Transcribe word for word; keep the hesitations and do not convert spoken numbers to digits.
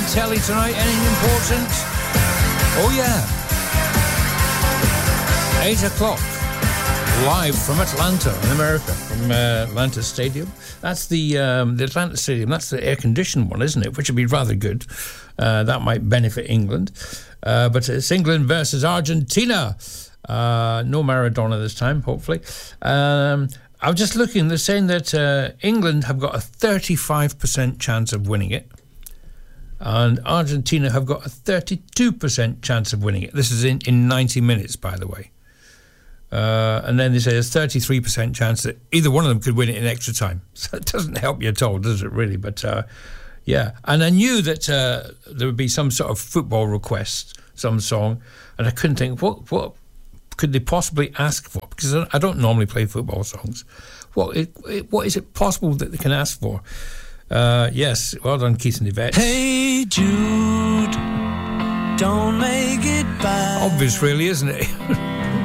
on telly tonight? Anything important? Oh, yeah. Eight o'clock. Live from Atlanta in America, from uh, Atlanta Stadium. That's the um, the Atlanta Stadium. That's the air-conditioned one, isn't it? Which would be rather good. Uh, that might benefit England. Uh, but it's England versus Argentina. Uh, no Maradona this time, hopefully. Um, I was just looking. They're saying that uh, England have got a thirty-five percent chance of winning it. And Argentina have got a thirty-two percent chance of winning it. This is in, in ninety minutes, by the way. Uh, and then they say there's thirty-three percent chance that either one of them could win it in extra time. So it doesn't help you at all, does it, really? But, uh, yeah. And I knew that uh, there would be some sort of football request, some song, and I couldn't think, what what could they possibly ask for? Because I don't normally play football songs. What it, what is it possible that they can ask for? Uh, yes, well done, Keith and Yvette. Hey, Jude, don't make it bad. Obvious, really, isn't it?